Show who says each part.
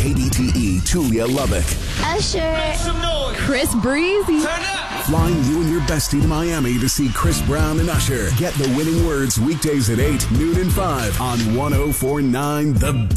Speaker 1: KDTE Tulia Lubbock.
Speaker 2: Usher.
Speaker 3: Chris Breezy.
Speaker 1: Flying you and your bestie to Miami to see Chris Brown and Usher. Get the winning words weekdays at 8, noon, and 5 on 104.9 The